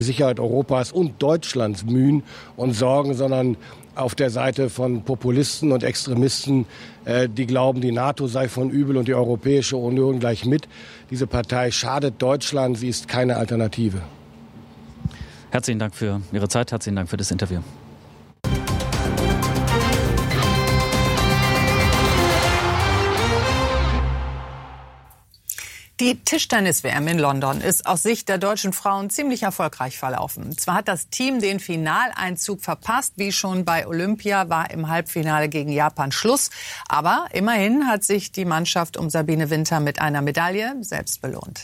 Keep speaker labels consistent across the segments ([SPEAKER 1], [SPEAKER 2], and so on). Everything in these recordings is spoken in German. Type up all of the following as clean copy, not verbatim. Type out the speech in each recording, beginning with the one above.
[SPEAKER 1] Sicherheit Europas und Deutschlands mühen und sorgen, sondern auf der Seite von Populisten und Extremisten, die glauben, die NATO sei von übel und die Europäische Union gleich mit. Diese Partei schadet Deutschland, sie ist keine Alternative.
[SPEAKER 2] Herzlichen Dank für Ihre Zeit, herzlichen Dank für das Interview.
[SPEAKER 3] Die Tischtennis-WM in London ist aus Sicht der deutschen Frauen ziemlich erfolgreich verlaufen. Zwar hat das Team den Finaleinzug verpasst, wie schon bei Olympia war im Halbfinale gegen Japan Schluss. Aber immerhin hat sich die Mannschaft um Sabine Winter mit einer Medaille selbst belohnt.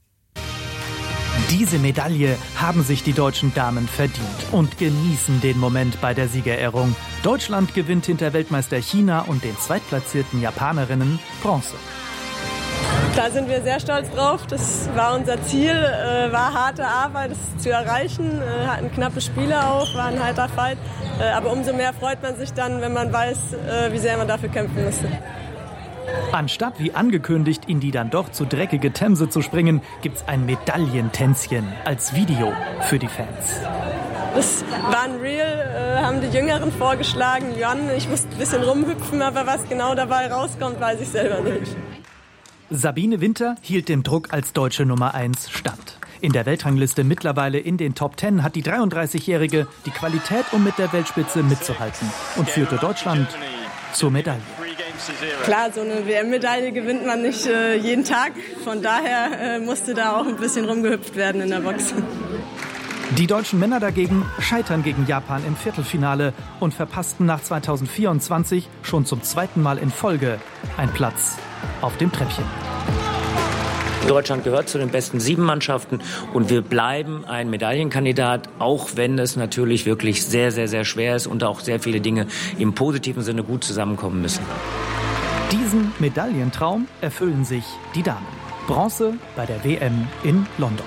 [SPEAKER 4] Diese Medaille haben sich die deutschen Damen verdient und genießen den Moment bei der Siegerehrung. Deutschland gewinnt hinter Weltmeister China und den zweitplatzierten Japanerinnen Bronze.
[SPEAKER 5] Da sind wir sehr stolz drauf. Das war unser Ziel, war harte Arbeit, das zu erreichen. Hatten knappe Spiele auch, war ein harter Fight. Aber umso mehr freut man sich dann, wenn man weiß, wie sehr man dafür kämpfen musste.
[SPEAKER 4] Anstatt wie angekündigt in die dann doch zu dreckige Themse zu springen, gibt's ein Medaillentänzchen als Video für die Fans.
[SPEAKER 5] Das war ein Reel, haben die Jüngeren vorgeschlagen. Jan, ich musste ein bisschen rumhüpfen, aber was genau dabei rauskommt, weiß ich selber nicht.
[SPEAKER 4] Sabine Winter hielt dem Druck als deutsche Nummer 1 stand. In der Weltrangliste mittlerweile in den Top 10 hat die 33-Jährige die Qualität, um mit der Weltspitze mitzuhalten und führte Deutschland zur Medaille.
[SPEAKER 5] Klar, so eine WM-Medaille gewinnt man nicht jeden Tag. Von daher musste da auch ein bisschen rumgehüpft werden in der Box.
[SPEAKER 4] Die deutschen Männer dagegen scheitern gegen Japan im Viertelfinale und verpassten nach 2024 schon zum zweiten Mal in Folge einen Platz auf dem Treppchen.
[SPEAKER 6] Deutschland gehört zu den besten 7 Mannschaften und wir bleiben ein Medaillenkandidat, auch wenn es natürlich wirklich sehr, sehr, sehr schwer ist und auch sehr viele Dinge im positiven Sinne gut zusammenkommen müssen.
[SPEAKER 4] Diesen Medaillentraum erfüllen sich die Damen. Bronze bei der WM in London.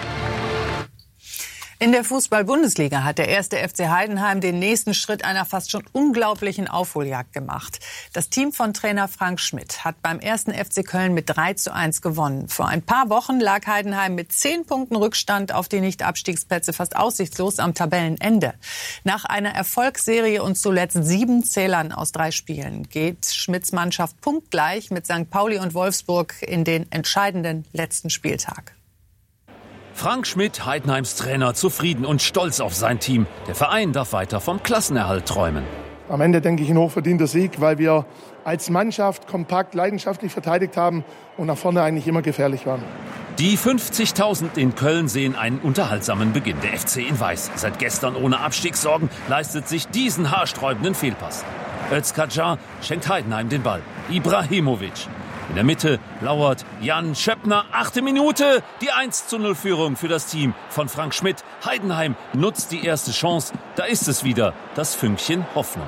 [SPEAKER 3] In der Fußball-Bundesliga hat der 1. FC Heidenheim den nächsten Schritt einer fast schon unglaublichen Aufholjagd gemacht. Das Team von Trainer Frank Schmidt hat beim 1. FC Köln mit 3:1 gewonnen. Vor ein paar Wochen lag Heidenheim mit 10 Punkten Rückstand auf die Nicht-Abstiegsplätze fast aussichtslos am Tabellenende. Nach einer Erfolgsserie und zuletzt 7 Zählern aus 3 Spielen geht Schmidts Mannschaft punktgleich mit St. Pauli und Wolfsburg in den entscheidenden letzten Spieltag.
[SPEAKER 7] Frank Schmidt, Heidenheims Trainer, zufrieden und stolz auf sein Team. Der Verein darf weiter vom Klassenerhalt träumen.
[SPEAKER 8] Am Ende denke ich ein hochverdienter Sieg, weil wir als Mannschaft kompakt, leidenschaftlich verteidigt haben und nach vorne eigentlich immer gefährlich waren.
[SPEAKER 7] Die 50.000 in Köln sehen einen unterhaltsamen Beginn. Der FC in Weiß, seit gestern ohne Abstiegssorgen, leistet sich diesen haarsträubenden Fehlpass. Özcan schenkt Heidenheim den Ball. Ibrahimovic. In der Mitte lauert Jan Schöppner. 8. Minute, die 1:0-Führung für das Team von Frank Schmidt. Heidenheim nutzt die erste Chance. Da ist es wieder, das Fünkchen Hoffnung.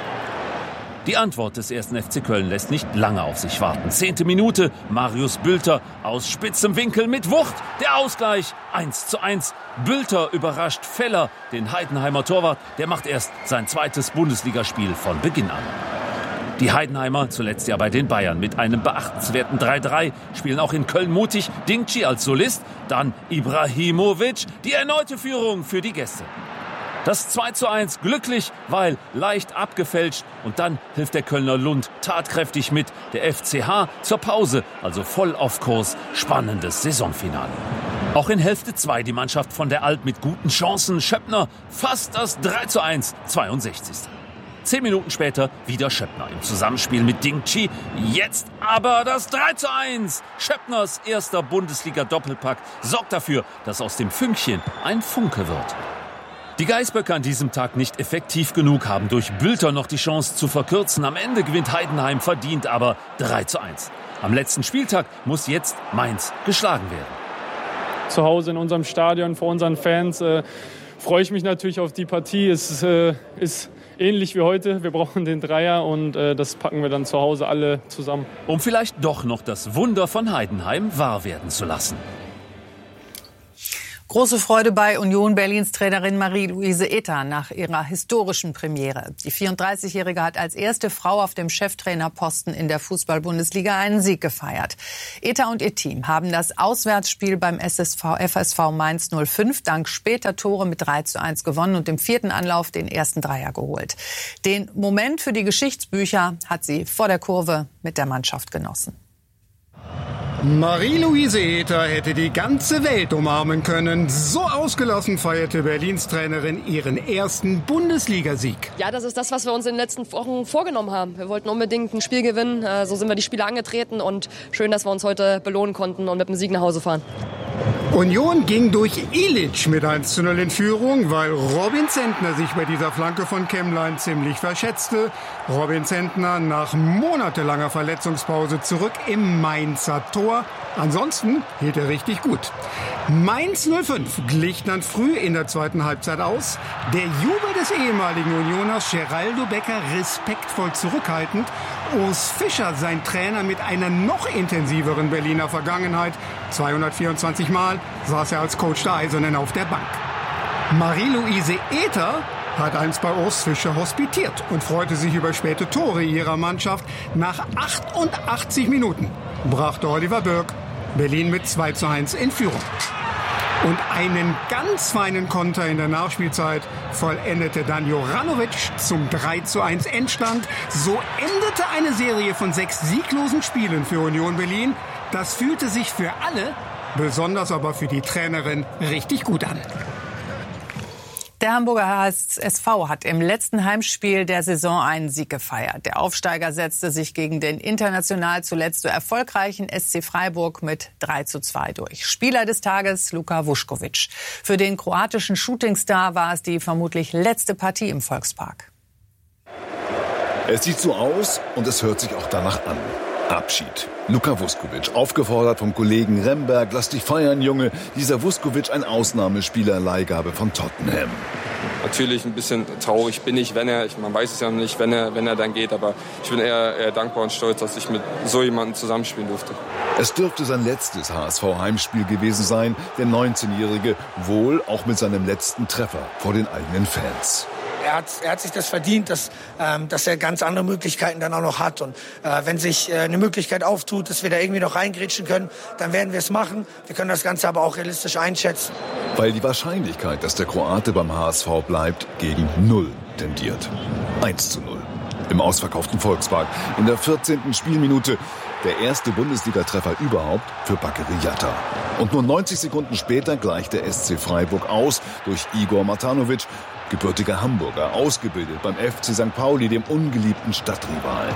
[SPEAKER 7] Die Antwort des 1. FC Köln lässt nicht lange auf sich warten. 10. Minute, Marius Bülter aus spitzem Winkel mit Wucht. Der Ausgleich, 1:1. Bülter überrascht Feller, den Heidenheimer Torwart. Der macht erst sein zweites Bundesligaspiel von Beginn an. Die Heidenheimer, zuletzt ja bei den Bayern, mit einem beachtenswerten 3:3, spielen auch in Köln mutig. Dingchi als Solist, dann Ibrahimovic, die erneute Führung für die Gäste. Das 2:1 glücklich, weil leicht abgefälscht. Und dann hilft der Kölner Lund tatkräftig mit. Der FCH zur Pause, also voll auf Kurs. Spannendes Saisonfinale. Auch in Hälfte 2 die Mannschaft von der Alp mit guten Chancen. Schöppner fast das 3:1, 62. 10 Minuten später wieder Schöppner im Zusammenspiel mit Dingchi. Jetzt aber das 3:1. Schöppners erster Bundesliga-Doppelpack sorgt dafür, dass aus dem Fünkchen ein Funke wird. Die Geißböcke an diesem Tag nicht effektiv genug, haben durch Bülter noch die Chance zu verkürzen. Am Ende gewinnt Heidenheim verdient, aber 3:1. Am letzten Spieltag muss jetzt Mainz geschlagen werden.
[SPEAKER 9] Zu Hause in unserem Stadion vor unseren Fans freue ich mich natürlich auf die Partie. Es ist ähnlich wie heute. Wir brauchen den Dreier und das packen wir dann zu Hause alle zusammen.
[SPEAKER 7] Um vielleicht doch noch das Wunder von Heidenheim wahr werden zu lassen.
[SPEAKER 3] Große Freude bei Union Berlins Trainerin Marie-Louise Ether nach ihrer historischen Premiere. Die 34-Jährige hat als erste Frau auf dem Cheftrainerposten in der Fußball-Bundesliga einen Sieg gefeiert. Ether und ihr Team haben das Auswärtsspiel beim FSV Mainz 05 dank später Tore mit 3:1 gewonnen und im 4. Anlauf den ersten Dreier geholt. Den Moment für die Geschichtsbücher hat sie vor der Kurve mit der Mannschaft genossen.
[SPEAKER 10] Marie-Louise Ether hätte die ganze Welt umarmen können. So ausgelassen feierte Berlins Trainerin ihren ersten Bundesligasieg.
[SPEAKER 11] Ja, das ist das, was wir uns in den letzten Wochen vorgenommen haben. Wir wollten unbedingt ein Spiel gewinnen. So sind wir die Spiele angetreten und schön, dass wir uns heute belohnen konnten und mit dem Sieg nach Hause fahren.
[SPEAKER 10] Union ging durch Ilic mit 1:0 in Führung, weil Robin Zentner sich bei dieser Flanke von Kemmlein ziemlich verschätzte. Robin Zentner nach monatelanger Verletzungspause zurück im Mainzer Tor. Ansonsten hielt er richtig gut. Mainz 05 glich dann früh in der zweiten Halbzeit aus. Der Jubel des ehemaligen Unioners Geraldo Becker respektvoll zurückhaltend. Urs Fischer, sein Trainer mit einer noch intensiveren Berliner Vergangenheit. 224 Mal saß er als Coach der Eisernen auf der Bank. Marie-Louise Ether hat einst bei Urs Fischer hospitiert und freute sich über späte Tore ihrer Mannschaft. Nach 88 Minuten brachte Oliver Bürk Berlin mit 2:1 in Führung. Und einen ganz feinen Konter in der Nachspielzeit vollendete dann Juranovic zum 3:1 Endstand. So endete eine Serie von 6 sieglosen Spielen für Union Berlin. Das fühlte sich für alle, besonders aber für die Trainerin, richtig gut an.
[SPEAKER 3] Der Hamburger HSV hat im letzten Heimspiel der Saison einen Sieg gefeiert. Der Aufsteiger setzte sich gegen den international zuletzt so erfolgreichen SC Freiburg mit 3:2 durch. Spieler des Tages Luka Vuskovic. Für den kroatischen Shootingstar war es die vermutlich letzte Partie im Volkspark.
[SPEAKER 12] Es sieht so aus und es hört sich auch danach an. Abschied. Luka Vuskovic, aufgefordert vom Kollegen Remberg, lass dich feiern, Junge. Dieser Vuskovic, ein Ausnahmespieler, Leihgabe von Tottenham.
[SPEAKER 13] Natürlich ein bisschen traurig bin ich, man weiß es ja noch nicht, wenn er dann geht, aber ich bin eher dankbar und stolz, dass ich mit so jemandem zusammenspielen durfte.
[SPEAKER 12] Es dürfte sein letztes HSV-Heimspiel gewesen sein, der 19-Jährige, wohl auch mit seinem letzten Treffer vor den eigenen Fans.
[SPEAKER 14] Er hat sich das verdient, dass er ganz andere Möglichkeiten dann auch noch hat. Und wenn sich eine Möglichkeit auftut, dass wir da irgendwie noch reingrätschen können, dann werden wir es machen. Wir können das Ganze aber auch realistisch einschätzen.
[SPEAKER 12] Weil die Wahrscheinlichkeit, dass der Kroate beim HSV bleibt, gegen 0 tendiert. 1:0 im ausverkauften Volkspark. In der 14. Spielminute der erste Bundesliga-Treffer überhaupt für Bakary Jatta. Und nur 90 Sekunden später gleicht der SC Freiburg aus durch Igor Matanovic, gebürtiger Hamburger, ausgebildet beim FC St. Pauli, dem ungeliebten Stadtrivalen.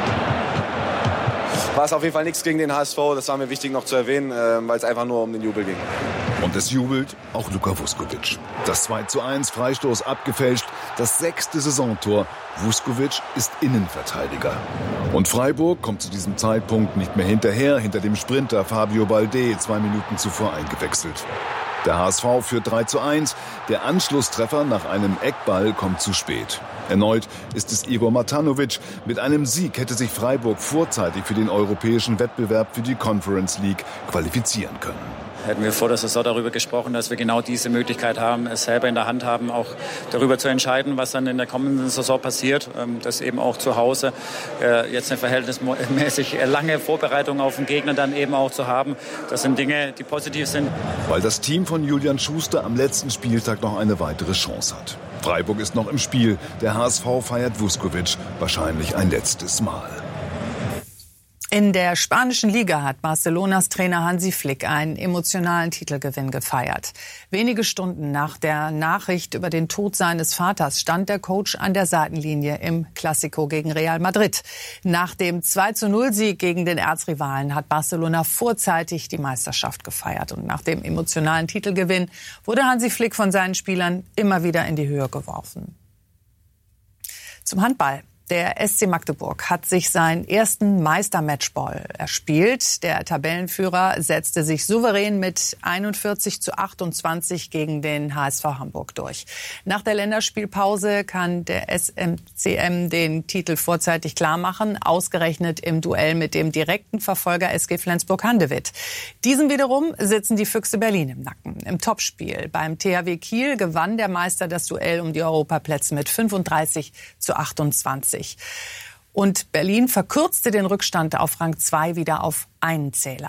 [SPEAKER 15] War es auf jeden Fall nichts gegen den HSV, das war mir wichtig noch zu erwähnen, weil es einfach nur um den Jubel ging.
[SPEAKER 12] Und es jubelt auch Luka Vuskovic. Das 2:1 Freistoß abgefälscht, das 6. Saisontor. Vuskovic ist Innenverteidiger. Und Freiburg kommt zu diesem Zeitpunkt nicht mehr hinterher, hinter dem Sprinter Fabio Balde, 2 Minuten zuvor eingewechselt. Der HSV führt 3:1. Der Anschlusstreffer nach einem Eckball kommt zu spät. Erneut ist es Igor Matanovic. Mit einem Sieg hätte sich Freiburg vorzeitig für den europäischen Wettbewerb für die Conference League qualifizieren können.
[SPEAKER 2] Hätten wir vor der Saison darüber gesprochen, dass wir genau diese Möglichkeit haben, es selber in der Hand haben, auch darüber zu entscheiden, was dann in der kommenden Saison passiert. Das eben auch zu Hause jetzt eine verhältnismäßig lange Vorbereitung auf den Gegner dann eben auch zu haben. Das sind Dinge, die positiv sind.
[SPEAKER 12] Weil das Team von Julian Schuster am letzten Spieltag noch eine weitere Chance hat. Freiburg ist noch im Spiel. Der HSV feiert Vuskovic wahrscheinlich ein letztes Mal.
[SPEAKER 3] In der spanischen Liga hat Barcelonas Trainer Hansi Flick einen emotionalen Titelgewinn gefeiert. Wenige Stunden nach der Nachricht über den Tod seines Vaters stand der Coach an der Seitenlinie im Clásico gegen Real Madrid. Nach dem 2:0-Sieg gegen den Erzrivalen hat Barcelona vorzeitig die Meisterschaft gefeiert. Und nach dem emotionalen Titelgewinn wurde Hansi Flick von seinen Spielern immer wieder in die Höhe geworfen. Zum Handball. Der SC Magdeburg hat sich seinen ersten Meistermatchball erspielt. Der Tabellenführer setzte sich souverän mit 41:28 gegen den HSV Hamburg durch. Nach der Länderspielpause kann der SMCM den Titel vorzeitig klarmachen, ausgerechnet im Duell mit dem direkten Verfolger SG Flensburg-Handewitt. Diesem wiederum sitzen die Füchse Berlin im Nacken. Im Topspiel beim THW Kiel gewann der Meister das Duell um die Europaplätze mit 35:28. Und Berlin verkürzte den Rückstand auf Rang 2 wieder auf einen Zähler.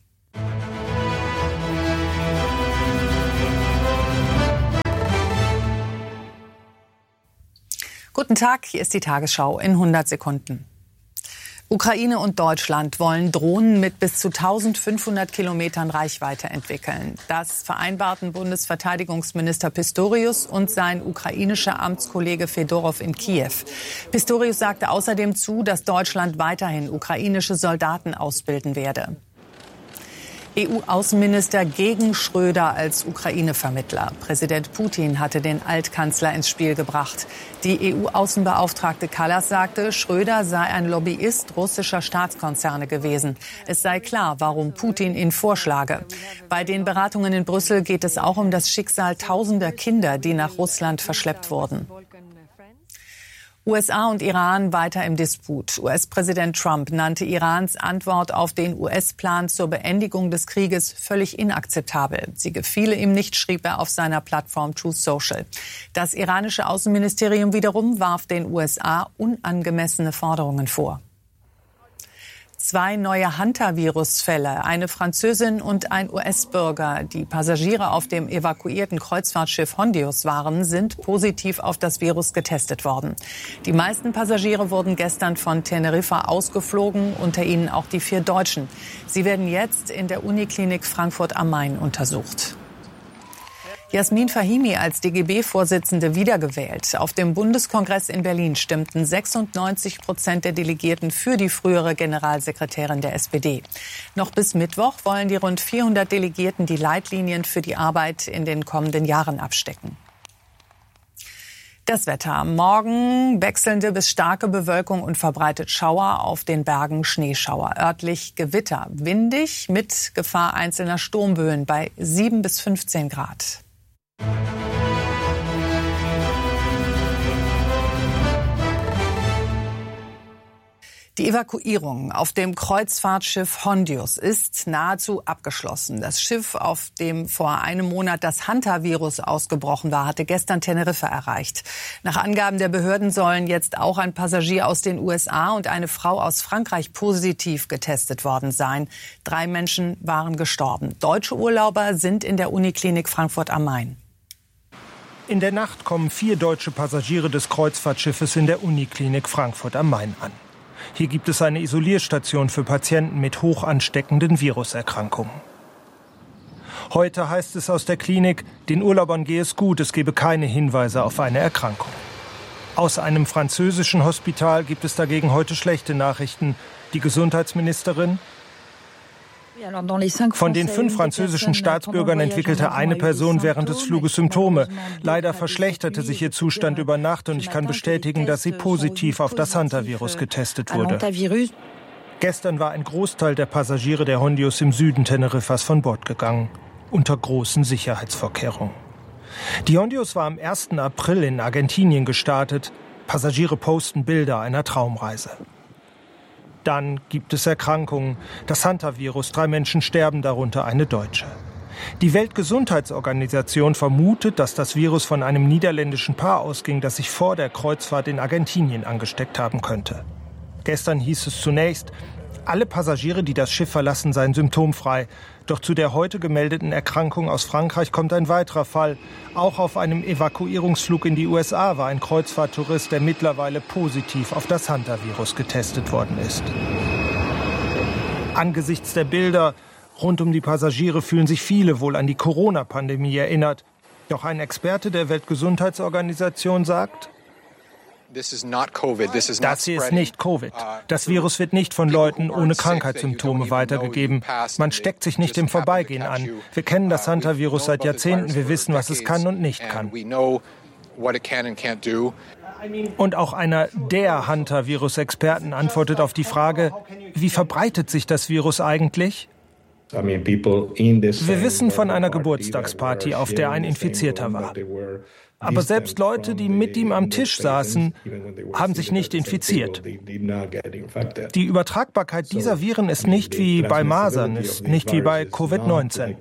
[SPEAKER 3] Guten Tag, hier ist die Tagesschau in 100 Sekunden. Ukraine und Deutschland wollen Drohnen mit bis zu 1500 Kilometern Reichweite entwickeln. Das vereinbarten Bundesverteidigungsminister Pistorius und sein ukrainischer Amtskollege Fedorow in Kiew. Pistorius sagte außerdem zu, dass Deutschland weiterhin ukrainische Soldaten ausbilden werde. EU-Außenminister gegen Schröder als Ukraine-Vermittler. Präsident Putin hatte den Altkanzler ins Spiel gebracht. Die EU-Außenbeauftragte Kallas sagte, Schröder sei ein Lobbyist russischer Staatskonzerne gewesen. Es sei klar, warum Putin ihn vorschlage. Bei den Beratungen in Brüssel geht es auch um das Schicksal tausender Kinder, die nach Russland verschleppt wurden. USA und Iran weiter im Disput. US-Präsident Trump nannte Irans Antwort auf den US-Plan zur Beendigung des Krieges völlig inakzeptabel. Sie gefiele ihm nicht, schrieb er auf seiner Plattform Truth Social. Das iranische Außenministerium wiederum warf den USA unangemessene Forderungen vor. 2 neue Hantavirus-Fälle, eine Französin und ein US-Bürger, die Passagiere auf dem evakuierten Kreuzfahrtschiff Hondius waren, sind positiv auf das Virus getestet worden. Die meisten Passagiere wurden gestern von Teneriffa ausgeflogen, unter ihnen auch die 4 Deutschen. Sie werden jetzt in der Uniklinik Frankfurt am Main untersucht. Jasmin Fahimi als DGB-Vorsitzende wiedergewählt. Auf dem Bundeskongress in Berlin stimmten 96% der Delegierten für die frühere Generalsekretärin der SPD. Noch bis Mittwoch wollen die rund 400 Delegierten die Leitlinien für die Arbeit in den kommenden Jahren abstecken. Das Wetter. Morgen wechselnde bis starke Bewölkung und verbreitet Schauer, auf den Bergen Schneeschauer. Örtlich Gewitter. Windig mit Gefahr einzelner Sturmböen bei 7 bis 15 Grad. Die Evakuierung auf dem Kreuzfahrtschiff Hondius ist nahezu abgeschlossen. Das Schiff, auf dem vor einem Monat das Hantavirus ausgebrochen war, hatte gestern Teneriffa erreicht. Nach Angaben der Behörden sollen jetzt auch ein Passagier aus den USA und eine Frau aus Frankreich positiv getestet worden sein. 3 Menschen waren gestorben. Deutsche Urlauber sind in der Uniklinik Frankfurt am Main.
[SPEAKER 16] In der Nacht kommen 4 deutsche Passagiere des Kreuzfahrtschiffes in der Uniklinik Frankfurt am Main an. Hier gibt es eine Isolierstation für Patienten mit hoch ansteckenden Viruserkrankungen. Heute heißt es aus der Klinik, den Urlaubern gehe es gut, es gebe keine Hinweise auf eine Erkrankung. Aus einem französischen Hospital gibt es dagegen heute schlechte Nachrichten. Die Gesundheitsministerin: Von den 5 französischen Staatsbürgern entwickelte eine Person während des Fluges Symptome. Leider verschlechterte sich ihr Zustand über Nacht und ich kann bestätigen, dass sie positiv auf das Hantavirus getestet wurde. Gestern war ein Großteil der Passagiere der Hondius im Süden Teneriffas von Bord gegangen, unter großen Sicherheitsvorkehrungen. Die Hondius war am 1. April in Argentinien gestartet. Passagiere posten Bilder einer Traumreise. Dann gibt es Erkrankungen. Das Hantavirus, 3 Menschen sterben, darunter eine Deutsche. Die Weltgesundheitsorganisation vermutet, dass das Virus von einem niederländischen Paar ausging, das sich vor der Kreuzfahrt in Argentinien angesteckt haben könnte. Gestern hieß es zunächst, alle Passagiere, die das Schiff verlassen, seien symptomfrei. Doch zu der heute gemeldeten Erkrankung aus Frankreich kommt ein weiterer Fall. Auch auf einem Evakuierungsflug in die USA war ein Kreuzfahrttourist, der mittlerweile positiv auf das Hantavirus getestet worden ist. Angesichts der Bilder rund um die Passagiere fühlen sich viele wohl an die Corona-Pandemie erinnert. Doch ein Experte der Weltgesundheitsorganisation sagt: Das hier ist nicht Covid. Das Virus wird nicht von Leuten ohne Krankheitssymptome weitergegeben. Man steckt sich nicht im Vorbeigehen an. Wir kennen das Hantavirus seit Jahrzehnten. Wir wissen, was es kann und nicht kann. Und auch einer der Hantavirus-Experten antwortet auf die Frage, wie verbreitet sich das Virus eigentlich? Wir wissen von einer Geburtstagsparty, auf der ein Infizierter war. Aber selbst Leute, die mit ihm am Tisch saßen, haben sich nicht infiziert. Die Übertragbarkeit dieser Viren ist nicht wie bei Masern, ist nicht wie bei Covid-19.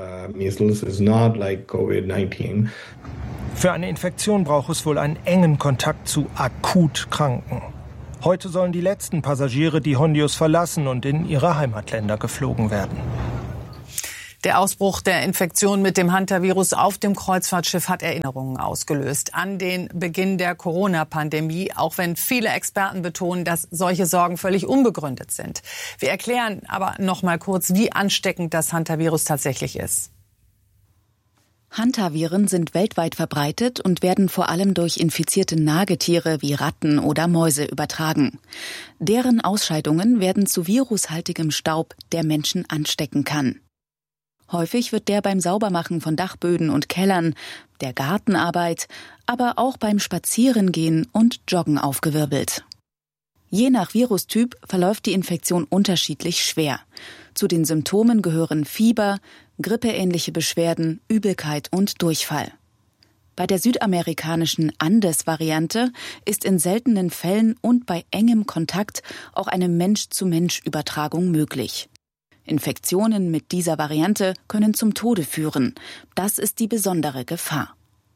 [SPEAKER 16] Für eine Infektion braucht es wohl einen engen Kontakt zu akut Kranken. Heute sollen die letzten Passagiere die Hondius verlassen und in ihre Heimatländer geflogen werden.
[SPEAKER 3] Der Ausbruch der Infektion mit dem Hantavirus auf dem Kreuzfahrtschiff hat Erinnerungen ausgelöst an den Beginn der Corona-Pandemie, auch wenn viele Experten betonen, dass solche Sorgen völlig unbegründet sind. Wir erklären aber noch mal kurz, wie ansteckend das Hantavirus tatsächlich ist.
[SPEAKER 17] Hantaviren sind weltweit verbreitet und werden vor allem durch infizierte Nagetiere wie Ratten oder Mäuse übertragen. Deren Ausscheidungen werden zu virushaltigem Staub, der Menschen anstecken kann. Häufig wird der beim Saubermachen von Dachböden und Kellern, der Gartenarbeit, aber auch beim Spazierengehen und Joggen aufgewirbelt. Je nach Virustyp verläuft die Infektion unterschiedlich schwer. Zu den Symptomen gehören Fieber, grippeähnliche Beschwerden, Übelkeit und Durchfall. Bei der südamerikanischen Andes-Variante ist in seltenen Fällen und bei engem Kontakt auch eine Mensch-zu-Mensch-Übertragung möglich. Infektionen mit dieser Variante können zum Tode führen. Das ist die besondere Gefahr.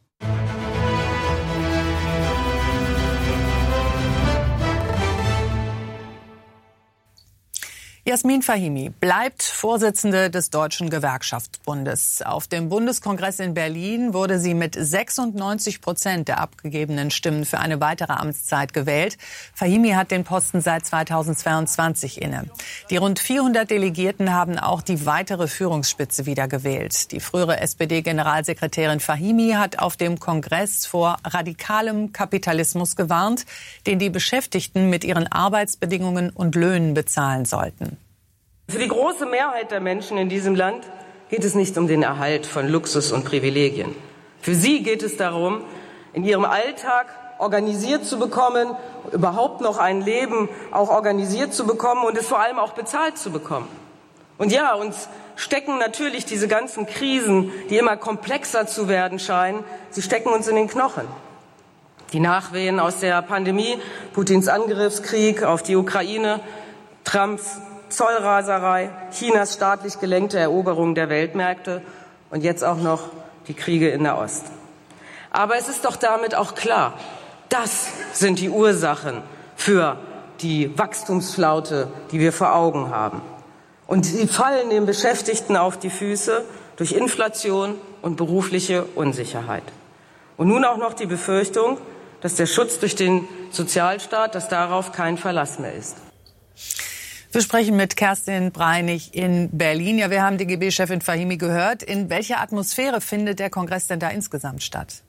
[SPEAKER 3] Jasmin Fahimi bleibt Vorsitzende des Deutschen Gewerkschaftsbundes. Auf dem Bundeskongress in Berlin wurde sie mit 96% der abgegebenen Stimmen für eine weitere Amtszeit gewählt. Fahimi hat den Posten seit 2022 inne. Die rund 400 Delegierten haben auch die weitere Führungsspitze wieder gewählt. Die frühere SPD-Generalsekretärin Fahimi hat auf dem Kongress vor radikalem Kapitalismus gewarnt, den die Beschäftigten mit ihren Arbeitsbedingungen und Löhnen bezahlen sollten.
[SPEAKER 18] Für die große Mehrheit der Menschen in diesem Land geht es nicht um den Erhalt von Luxus und Privilegien. Für sie geht es darum, in ihrem Alltag organisiert zu bekommen, überhaupt noch ein Leben auch organisiert zu bekommen und es vor allem auch bezahlt zu bekommen. Und ja, uns stecken natürlich diese ganzen Krisen, die immer komplexer zu werden scheinen, sie stecken uns in den Knochen. Die Nachwehen aus der Pandemie, Putins Angriffskrieg auf die Ukraine, Trumps Zollraserei, Chinas staatlich gelenkte Eroberung der Weltmärkte und jetzt auch noch die Kriege in der Ost. Aber es ist doch damit auch klar, das sind die Ursachen für die Wachstumsflaute, die wir vor Augen haben. Und sie fallen den Beschäftigten auf die Füße durch Inflation und berufliche Unsicherheit. Und nun auch noch die Befürchtung, dass der Schutz durch den Sozialstaat, dass darauf kein Verlass mehr ist.
[SPEAKER 3] Wir sprechen mit Kerstin Breinig in Berlin. Ja, wir haben DGB-Chefin Fahimi gehört. In welcher Atmosphäre findet der Kongress denn da insgesamt statt?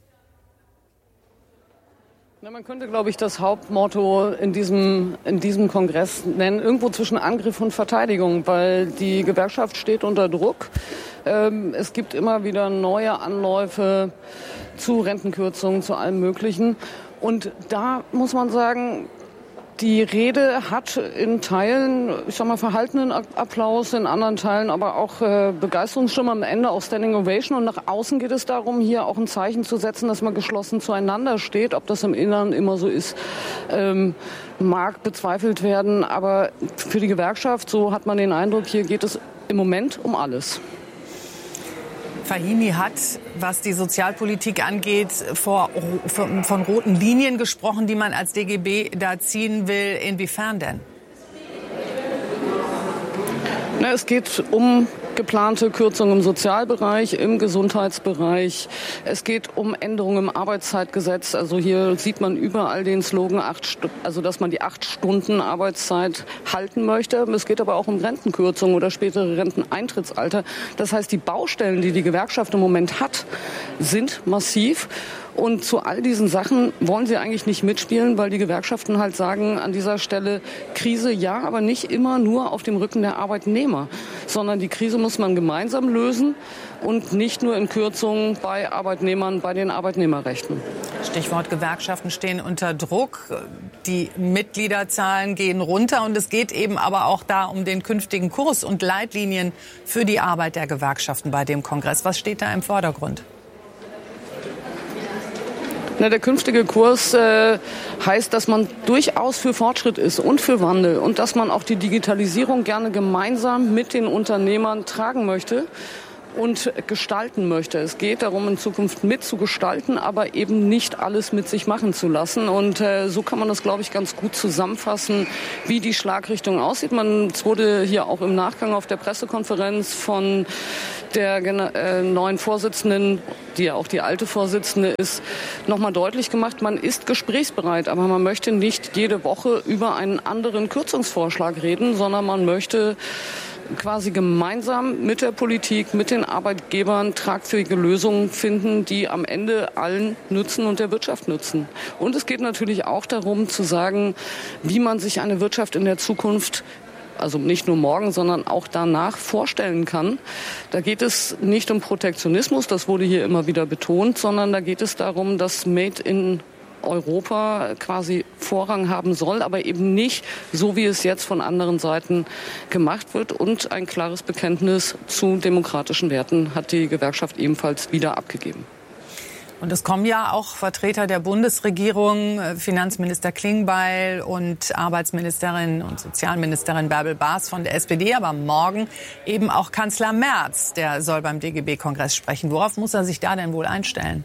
[SPEAKER 19] Na, man könnte, glaube ich, das Hauptmotto in diesem Kongress nennen, irgendwo zwischen Angriff und Verteidigung, weil die Gewerkschaft steht unter Druck. Es gibt immer wieder neue Anläufe zu Rentenkürzungen, zu allem Möglichen. Und da muss man sagen, die Rede hat in Teilen, ich sag mal, verhaltenen Applaus, in anderen Teilen aber auch Begeisterungsstimme, am Ende auch Standing Ovation. Und nach außen geht es darum, hier auch ein Zeichen zu setzen, dass man geschlossen zueinander steht. Ob das im Inneren immer so ist, mag bezweifelt werden. Aber für die Gewerkschaft, so hat man den Eindruck, hier geht es im Moment um alles.
[SPEAKER 3] Fahimi hat, was die Sozialpolitik angeht, von roten Linien gesprochen, die man als DGB da ziehen will. Inwiefern denn?
[SPEAKER 19] Na, es geht um geplante Kürzungen im Sozialbereich, im Gesundheitsbereich. Es geht um Änderungen im Arbeitszeitgesetz. Also hier sieht man überall den Slogan, dass man die 8 Stunden Arbeitszeit halten möchte. Es geht aber auch um Rentenkürzungen oder spätere Renteneintrittsalter. Das heißt, die Baustellen, die die Gewerkschaft im Moment hat, sind massiv. Und zu all diesen Sachen wollen sie eigentlich nicht mitspielen, weil die Gewerkschaften halt sagen, an dieser Stelle Krise ja, aber nicht immer nur auf dem Rücken der Arbeitnehmer, sondern die Krise muss man gemeinsam lösen und nicht nur in Kürzungen bei Arbeitnehmern, bei den Arbeitnehmerrechten.
[SPEAKER 3] Stichwort Gewerkschaften stehen unter Druck. Die Mitgliederzahlen gehen runter und es geht eben aber auch da um den künftigen Kurs und Leitlinien für die Arbeit der Gewerkschaften bei dem Kongress. Was steht da im Vordergrund?
[SPEAKER 19] Der künftige Kurs heißt, dass man durchaus für Fortschritt ist und für Wandel und dass man auch die Digitalisierung gerne gemeinsam mit den Unternehmern tragen möchte und gestalten möchte. Es geht darum, in Zukunft mitzugestalten, aber eben nicht alles mit sich machen zu lassen. Und so kann man das, glaube ich, ganz gut zusammenfassen, wie die Schlagrichtung aussieht. Es wurde hier auch im Nachgang auf der Pressekonferenz von der neuen Vorsitzenden, die ja auch die alte Vorsitzende ist, nochmal deutlich gemacht, man ist gesprächsbereit, aber man möchte nicht jede Woche über einen anderen Kürzungsvorschlag reden, sondern man möchte quasi gemeinsam mit der Politik, mit den Arbeitgebern tragfähige Lösungen finden, die am Ende allen nützen und der Wirtschaft nützen. Und es geht natürlich auch darum zu sagen, wie man sich eine Wirtschaft in der Zukunft, also nicht nur morgen, sondern auch danach vorstellen kann. Da geht es nicht um Protektionismus, das wurde hier immer wieder betont, sondern da geht es darum, dass Made in Europa quasi Vorrang haben soll, aber eben nicht so, wie es jetzt von anderen Seiten gemacht wird. Und ein klares Bekenntnis zu demokratischen Werten hat die Gewerkschaft ebenfalls wieder abgegeben.
[SPEAKER 3] Und es kommen ja auch Vertreter der Bundesregierung, Finanzminister Klingbeil und Arbeitsministerin und Sozialministerin Bärbel Baas von der SPD, aber morgen eben auch Kanzler Merz, der soll beim DGB-Kongress sprechen. Worauf muss er sich da denn wohl einstellen?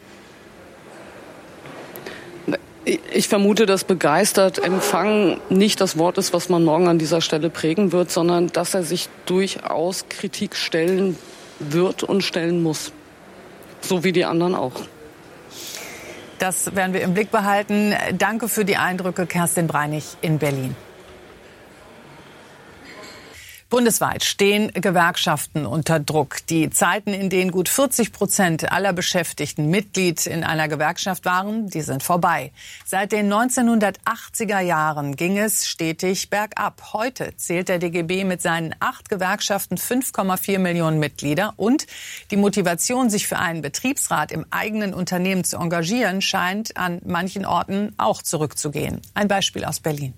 [SPEAKER 19] Ich vermute, dass begeistert Empfang nicht das Wort ist, was man morgen an dieser Stelle prägen wird, sondern dass er sich durchaus Kritik stellen wird und stellen muss. So wie die anderen auch.
[SPEAKER 3] Das werden wir im Blick behalten. Danke für die Eindrücke, Kerstin Breinig in Berlin. Bundesweit stehen Gewerkschaften unter Druck. Die Zeiten, in denen gut 40% aller Beschäftigten Mitglied in einer Gewerkschaft waren, die sind vorbei. Seit den 1980er Jahren ging es stetig bergab. Heute zählt der DGB mit seinen 8 Gewerkschaften 5,4 Millionen Mitglieder. Und die Motivation, sich für einen Betriebsrat im eigenen Unternehmen zu engagieren, scheint an manchen Orten auch zurückzugehen. Ein Beispiel aus Berlin.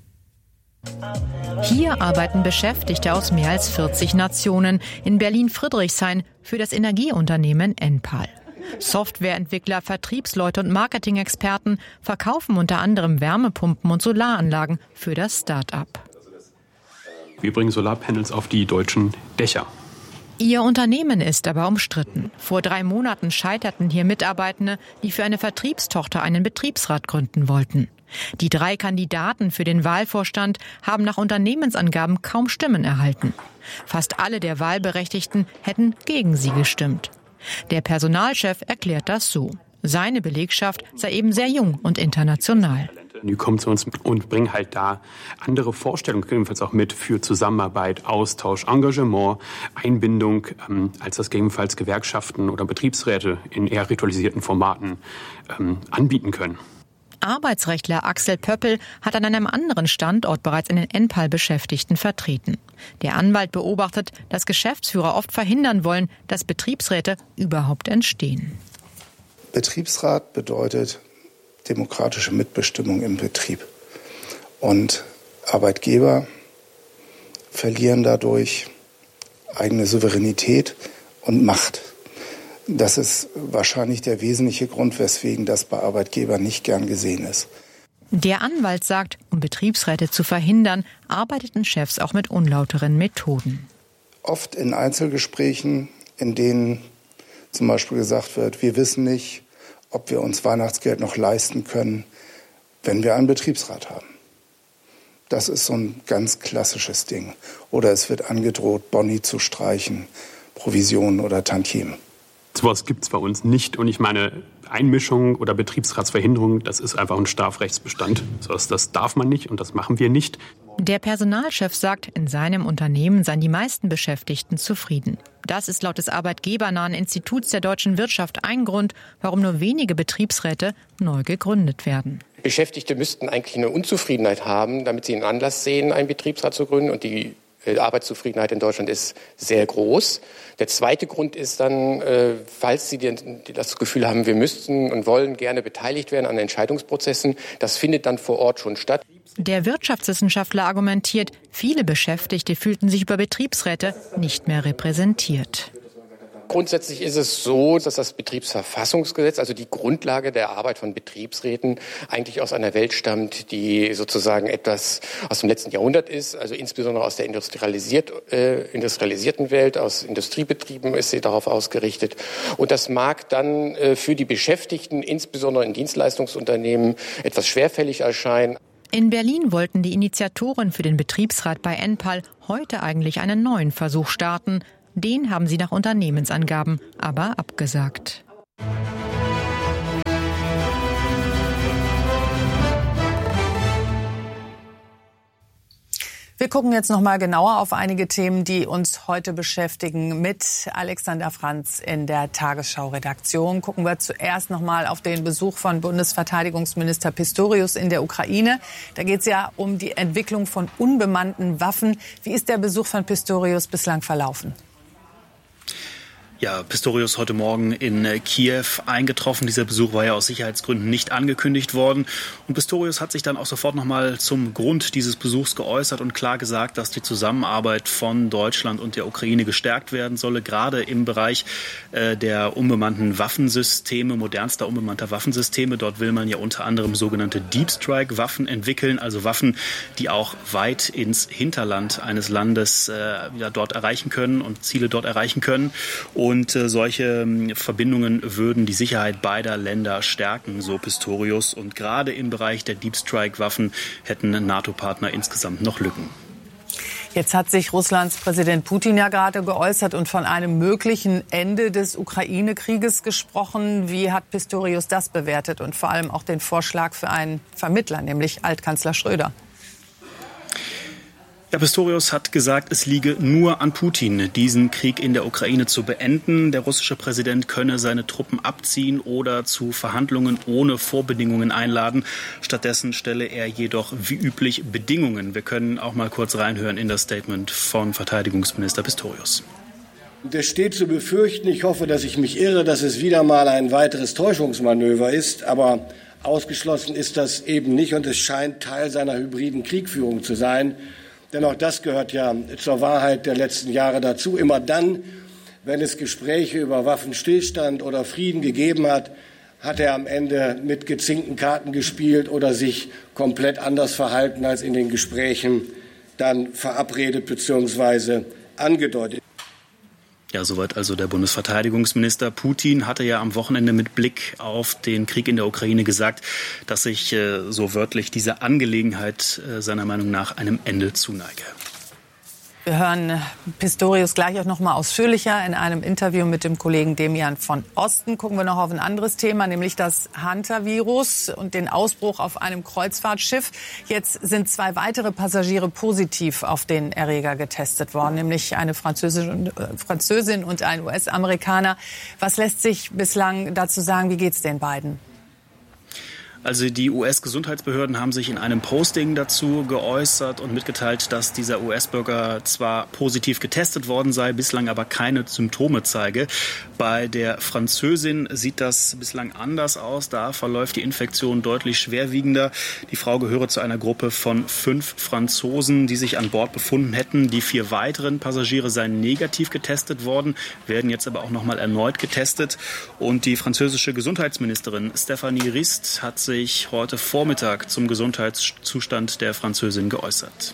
[SPEAKER 20] Hier arbeiten Beschäftigte aus mehr als 40 Nationen in Berlin-Friedrichshain für das Energieunternehmen Enpal. Softwareentwickler, Vertriebsleute und Marketing-Experten verkaufen unter anderem Wärmepumpen und Solaranlagen für das Start-up.
[SPEAKER 21] Wir bringen Solarpanels auf die deutschen Dächer.
[SPEAKER 20] Ihr Unternehmen ist aber umstritten. Vor 3 Monaten scheiterten hier Mitarbeitende, die für eine Vertriebstochter einen Betriebsrat gründen wollten. Die 3 Kandidaten für den Wahlvorstand haben nach Unternehmensangaben kaum Stimmen erhalten. Fast alle der Wahlberechtigten hätten gegen sie gestimmt. Der Personalchef erklärt das so. Seine Belegschaft sei eben sehr jung und international.
[SPEAKER 21] Die kommen zu uns und bringen halt da andere Vorstellungen, gegebenenfalls auch mit für Zusammenarbeit, Austausch, Engagement, Einbindung, als das gegebenenfalls Gewerkschaften oder Betriebsräte in eher ritualisierten Formaten anbieten können.
[SPEAKER 20] Arbeitsrechtler Axel Pöppel hat an einem anderen Standort bereits einen Enpal-Beschäftigten vertreten. Der Anwalt beobachtet, dass Geschäftsführer oft verhindern wollen, dass Betriebsräte überhaupt entstehen.
[SPEAKER 22] Betriebsrat bedeutet demokratische Mitbestimmung im Betrieb. Und Arbeitgeber verlieren dadurch eigene Souveränität und Macht. Das ist wahrscheinlich der wesentliche Grund, weswegen das bei Arbeitgebern nicht gern gesehen ist.
[SPEAKER 20] Der Anwalt sagt, um Betriebsräte zu verhindern, arbeiteten Chefs auch mit unlauteren Methoden.
[SPEAKER 22] Oft in Einzelgesprächen, in denen zum Beispiel gesagt wird, wir wissen nicht, ob wir uns Weihnachtsgeld noch leisten können, wenn wir einen Betriebsrat haben. Das ist so ein ganz klassisches Ding. Oder es wird angedroht, Boni zu streichen, Provisionen oder Tantiemen.
[SPEAKER 21] Sowas gibt es bei uns nicht. Und ich meine, Einmischung oder Betriebsratsverhinderung, das ist einfach ein Strafrechtsbestand. Das darf man nicht und das machen wir nicht.
[SPEAKER 20] Der Personalchef sagt, in seinem Unternehmen seien die meisten Beschäftigten zufrieden. Das ist laut des arbeitgebernahen Instituts der deutschen Wirtschaft ein Grund, warum nur wenige Betriebsräte neu gegründet werden.
[SPEAKER 1] Beschäftigte müssten eigentlich eine Unzufriedenheit haben, damit sie einen Anlass sehen, einen Betriebsrat zu gründen. Und die Arbeitszufriedenheit in Deutschland ist sehr groß. Der zweite Grund ist dann, falls Sie das Gefühl haben, wir müssten und wollen gerne beteiligt werden an Entscheidungsprozessen, das findet dann vor Ort schon statt.
[SPEAKER 20] Der Wirtschaftswissenschaftler argumentiert, viele Beschäftigte fühlten sich über Betriebsräte nicht mehr repräsentiert.
[SPEAKER 1] Grundsätzlich ist es so, dass das Betriebsverfassungsgesetz, also die Grundlage der Arbeit von Betriebsräten, eigentlich aus einer Welt stammt, die sozusagen etwas aus dem letzten Jahrhundert ist, also insbesondere aus der industrialisierten Welt, aus Industriebetrieben ist sie darauf ausgerichtet. Und das mag dann für die Beschäftigten, insbesondere in Dienstleistungsunternehmen, etwas schwerfällig erscheinen.
[SPEAKER 20] In Berlin wollten die Initiatoren für den Betriebsrat bei Enpal heute eigentlich einen neuen Versuch starten. Den haben sie nach Unternehmensangaben aber abgesagt.
[SPEAKER 3] Wir gucken jetzt noch mal genauer auf einige Themen, die uns heute beschäftigen, mit Alexander Franz in der Tagesschau-Redaktion. Gucken wir zuerst noch mal auf den Besuch von Bundesverteidigungsminister Pistorius in der Ukraine. Da geht es ja um die Entwicklung von unbemannten Waffen. Wie ist der Besuch von Pistorius bislang verlaufen?
[SPEAKER 5] Ja, Pistorius heute Morgen in Kiew eingetroffen. Dieser Besuch war ja aus Sicherheitsgründen nicht angekündigt worden. Und Pistorius hat sich dann auch sofort nochmal zum Grund dieses Besuchs geäußert und klar gesagt, dass die Zusammenarbeit von Deutschland und der Ukraine gestärkt werden solle, gerade im Bereich der unbemannten Waffensysteme, modernster unbemannter Waffensysteme. Dort will man ja unter anderem sogenannte Deep Strike Waffen entwickeln, also Waffen, die auch weit ins Hinterland eines Landes dort erreichen können und Ziele dort erreichen können. Und solche Verbindungen würden die Sicherheit beider Länder stärken, so Pistorius. Und gerade im Bereich der Deep Strike-Waffen hätten NATO-Partner insgesamt noch Lücken.
[SPEAKER 3] Jetzt hat sich Russlands Präsident Putin ja gerade geäußert und von einem möglichen Ende des Ukraine-Krieges gesprochen. Wie hat Pistorius das bewertet und vor allem auch den Vorschlag für einen Vermittler, nämlich Altkanzler Schröder?
[SPEAKER 5] Ja, Pistorius hat gesagt, es liege nur an Putin, diesen Krieg in der Ukraine zu beenden. Der russische Präsident könne seine Truppen abziehen oder zu Verhandlungen ohne Vorbedingungen einladen. Stattdessen stelle er jedoch wie üblich Bedingungen. Wir können auch mal kurz reinhören in das Statement von Verteidigungsminister Pistorius.
[SPEAKER 23] Es steht zu befürchten, ich hoffe, dass ich mich irre, dass es wieder mal ein weiteres Täuschungsmanöver ist, aber ausgeschlossen ist das eben nicht und es scheint Teil seiner hybriden Kriegführung zu sein. Denn auch das gehört ja zur Wahrheit der letzten Jahre dazu. Immer dann, wenn es Gespräche über Waffenstillstand oder Frieden gegeben hat, hat er am Ende mit gezinkten Karten gespielt oder sich komplett anders verhalten, als in den Gesprächen dann verabredet bzw. angedeutet.
[SPEAKER 5] Ja, soweit also der Bundesverteidigungsminister. Putin hatte ja am Wochenende mit Blick auf den Krieg in der Ukraine gesagt, dass sich so wörtlich diese Angelegenheit seiner Meinung nach einem Ende zuneige.
[SPEAKER 3] Wir hören Pistorius gleich auch noch mal ausführlicher in einem Interview mit dem Kollegen Demian von Osten. Gucken wir noch auf ein anderes Thema, nämlich das Hantavirus und den Ausbruch auf einem Kreuzfahrtschiff. Jetzt sind 2 weitere Passagiere positiv auf den Erreger getestet worden, nämlich eine Französin und ein US-Amerikaner. Was lässt sich bislang dazu sagen? Wie geht's den beiden?
[SPEAKER 5] Also die US-Gesundheitsbehörden haben sich in einem Posting dazu geäußert und mitgeteilt, dass dieser US-Bürger zwar positiv getestet worden sei, bislang aber keine Symptome zeige. Bei der Französin sieht das bislang anders aus. Da verläuft die Infektion deutlich schwerwiegender. Die Frau gehöre zu einer Gruppe von 5 Franzosen, die sich an Bord befunden hätten. Die 4 weiteren Passagiere seien negativ getestet worden, werden jetzt aber auch noch mal erneut getestet. Und die französische Gesundheitsministerin Stéphanie Rist hat sich heute Vormittag zum Gesundheitszustand der Französin geäußert.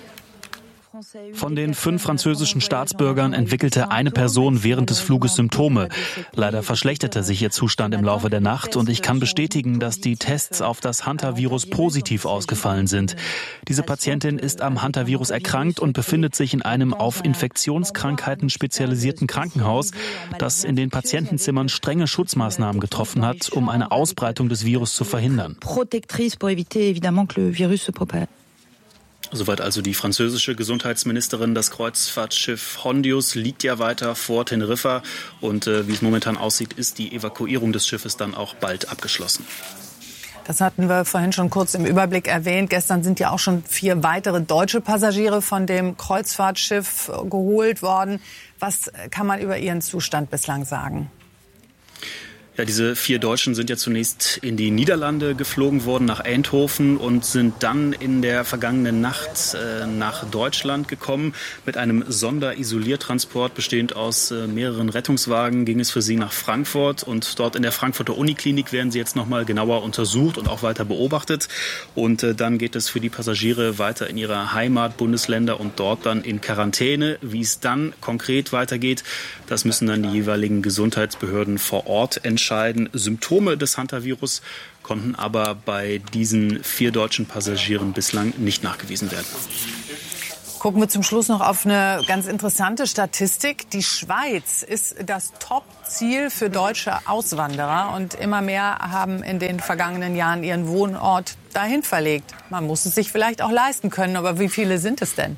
[SPEAKER 24] Von den 5 französischen Staatsbürgern entwickelte eine Person während des Fluges Symptome. Leider verschlechterte sich ihr Zustand im Laufe der Nacht und ich kann bestätigen, dass die Tests auf das Hantavirus positiv ausgefallen sind. Diese Patientin ist am Hantavirus erkrankt und befindet sich in einem auf Infektionskrankheiten spezialisierten Krankenhaus, das in den Patientenzimmern strenge Schutzmaßnahmen getroffen hat, um eine Ausbreitung des Virus zu verhindern. Soweit also die französische Gesundheitsministerin. Das Kreuzfahrtschiff Hondius liegt ja weiter vor Teneriffa. Und wie es momentan aussieht, ist die Evakuierung des Schiffes dann auch bald abgeschlossen.
[SPEAKER 3] Das hatten wir vorhin schon kurz im Überblick erwähnt. Gestern sind ja auch schon 4 weitere deutsche Passagiere von dem Kreuzfahrtschiff geholt worden. Was kann man über ihren Zustand bislang sagen?
[SPEAKER 24] Ja, diese 4 Deutschen sind ja zunächst in die Niederlande geflogen worden, nach Eindhoven, und sind dann in der vergangenen Nacht nach Deutschland gekommen. Mit einem Sonderisoliertransport bestehend aus mehreren Rettungswagen ging es für sie nach Frankfurt. Und dort in der Frankfurter Uniklinik werden sie jetzt nochmal genauer untersucht und auch weiter beobachtet. Und dann geht es für die Passagiere weiter in ihre Heimatbundesländer und dort dann in Quarantäne. Wie es dann konkret weitergeht, das müssen dann die jeweiligen Gesundheitsbehörden vor Ort entscheiden. Symptome des Hantavirus konnten aber bei diesen 4 deutschen Passagieren bislang nicht nachgewiesen werden.
[SPEAKER 3] Gucken wir zum Schluss noch auf eine ganz interessante Statistik. Die Schweiz ist das Top-Ziel für deutsche Auswanderer. Und immer mehr haben in den vergangenen Jahren ihren Wohnort dahin verlegt. Man muss es sich vielleicht auch leisten können. Aber wie viele sind es denn?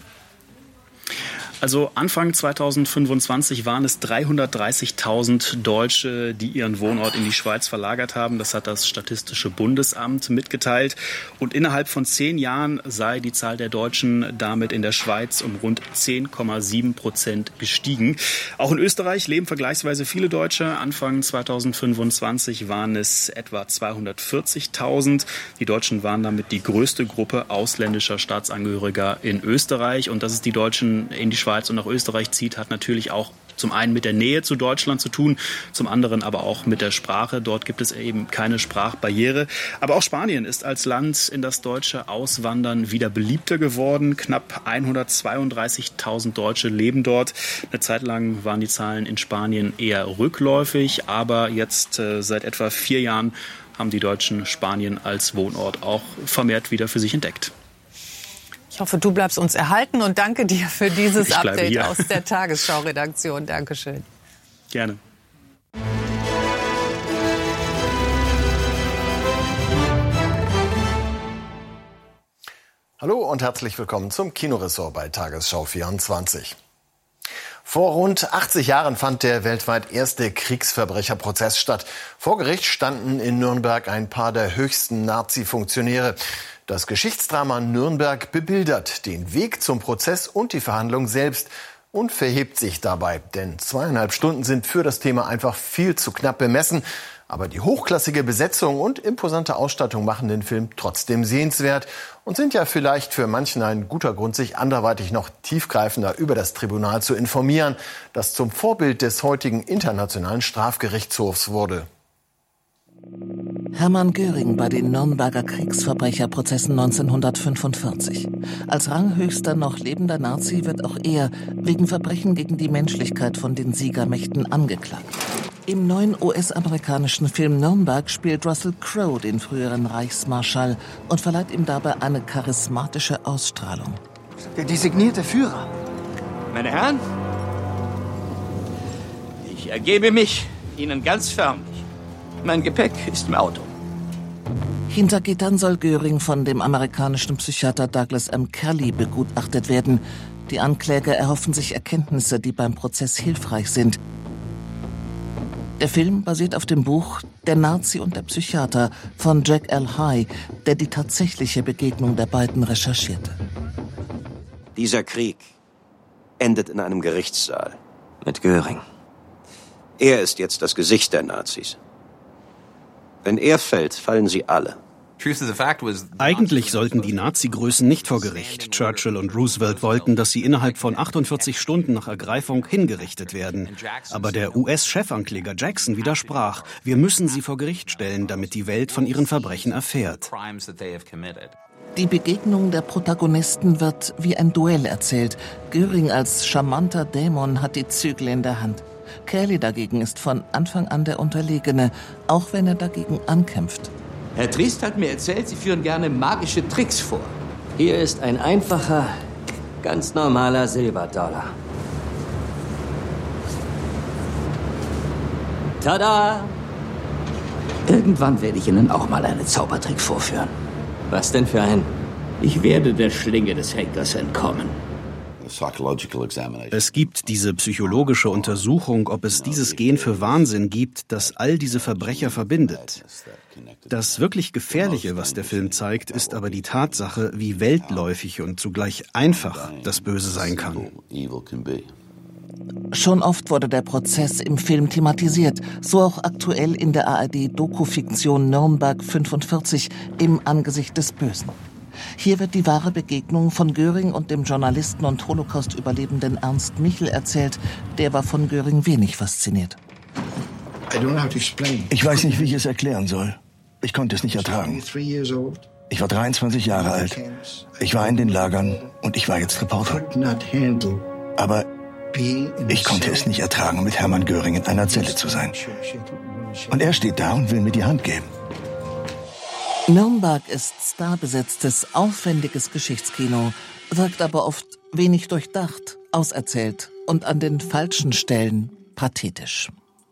[SPEAKER 24] Also Anfang 2025 waren es 330.000 Deutsche, die ihren Wohnort in die Schweiz verlagert haben. Das hat das Statistische Bundesamt mitgeteilt. Und innerhalb von 10 Jahren sei die Zahl der Deutschen damit in der Schweiz um rund 10,7% gestiegen. Auch in Österreich leben vergleichsweise viele Deutsche. Anfang 2025 waren es etwa 240.000. Die Deutschen waren damit die größte Gruppe ausländischer Staatsangehöriger in Österreich. Und dass es die Deutschen in die Schweiz und nach Österreich zieht, hat natürlich auch zum einen mit der Nähe zu Deutschland zu tun, zum anderen aber auch mit der Sprache. Dort gibt es eben keine Sprachbarriere. Aber auch Spanien ist als Land, in das Deutsche auswandern, wieder beliebter geworden. Knapp 132.000 Deutsche leben dort. Eine Zeit lang waren die Zahlen in Spanien eher rückläufig, aber jetzt seit etwa 4 Jahren haben die Deutschen Spanien als Wohnort auch vermehrt wieder für sich entdeckt.
[SPEAKER 3] Ich hoffe, du bleibst uns erhalten und danke dir für dieses Update aus der Tagesschau-Redaktion. Dankeschön.
[SPEAKER 24] Gerne.
[SPEAKER 4] Hallo und herzlich willkommen zum Kinoressort bei Tagesschau 24. Vor rund 80 Jahren fand der weltweit erste Kriegsverbrecherprozess statt. Vor Gericht standen in Nürnberg ein paar der höchsten Nazi-Funktionäre. Das Geschichtsdrama Nürnberg bebildert den Weg zum Prozess und die Verhandlung selbst und verhebt sich dabei. Denn 2,5 Stunden sind für das Thema einfach viel zu knapp bemessen. Aber die hochklassige Besetzung und imposante Ausstattung machen den Film trotzdem sehenswert und sind ja vielleicht für manchen ein guter Grund, sich anderweitig noch tiefgreifender über das Tribunal zu informieren, das zum Vorbild des heutigen Internationalen Strafgerichtshofs wurde.
[SPEAKER 6] Hermann Göring bei den Nürnberger Kriegsverbrecherprozessen 1945. Als ranghöchster noch lebender Nazi wird auch er wegen Verbrechen gegen die Menschlichkeit von den Siegermächten angeklagt. Im neuen US-amerikanischen Film Nürnberg spielt Russell Crowe den früheren Reichsmarschall und verleiht ihm dabei eine charismatische Ausstrahlung.
[SPEAKER 8] Der designierte Führer.
[SPEAKER 9] Meine Herren, ich ergebe mich Ihnen ganz förmlich. Mein Gepäck ist im Auto.
[SPEAKER 6] Hinter Gittern soll Göring von dem amerikanischen Psychiater Douglas M. Kelly begutachtet werden. Die Ankläger erhoffen sich Erkenntnisse, die beim Prozess hilfreich sind. Der Film basiert auf dem Buch Der Nazi und der Psychiater von Jack L. High, der die tatsächliche Begegnung der beiden recherchierte.
[SPEAKER 25] Dieser Krieg endet in einem Gerichtssaal mit Göring. Er ist jetzt das Gesicht der Nazis. Wenn er fällt, fallen sie alle.
[SPEAKER 26] Eigentlich sollten die Nazi-Größen nicht vor Gericht. Churchill und Roosevelt wollten, dass sie innerhalb von 48 Stunden nach Ergreifung hingerichtet werden. Aber der US-Chefankläger Jackson widersprach. Wir müssen sie vor Gericht stellen, damit die Welt von ihren Verbrechen erfährt.
[SPEAKER 6] Die Begegnung der Protagonisten wird wie ein Duell erzählt. Göring als charmanter Dämon hat die Zügel in der Hand. Kelly dagegen ist von Anfang an der Unterlegene, auch wenn er dagegen ankämpft.
[SPEAKER 9] Herr Triest hat mir erzählt, Sie führen gerne magische Tricks vor.
[SPEAKER 27] Hier ist ein einfacher, ganz normaler Silberdollar. Tada!
[SPEAKER 9] Irgendwann werde ich Ihnen auch mal einen Zaubertrick vorführen.
[SPEAKER 27] Was denn für einen?
[SPEAKER 9] Ich werde der Schlinge des Henkers entkommen.
[SPEAKER 26] Es gibt diese psychologische Untersuchung, ob es dieses Gen für Wahnsinn gibt, das all diese Verbrecher verbindet. Das wirklich Gefährliche, was der Film zeigt, ist aber die Tatsache, wie weltläufig und zugleich einfach das Böse sein kann.
[SPEAKER 6] Schon oft wurde der Prozess im Film thematisiert, so auch aktuell in der ARD-Dokufiktion Nürnberg 45 im Angesicht des Bösen. Hier wird die wahre Begegnung von Göring und dem Journalisten und Holocaust-Überlebenden Ernst Michel erzählt. Der war von Göring wenig fasziniert.
[SPEAKER 2] Ich weiß nicht, wie ich es erklären soll. Ich konnte es nicht ertragen. Ich war 23 Jahre alt. Ich war in den Lagern und ich war jetzt Reporter. Aber ich konnte es nicht ertragen, mit Hermann Göring in einer Zelle zu sein. Und er steht da und will mir die Hand geben.
[SPEAKER 6] Nürnberg ist starbesetztes, aufwendiges Geschichtskino, wirkt aber oft wenig durchdacht, auserzählt und an den falschen Stellen pathetisch.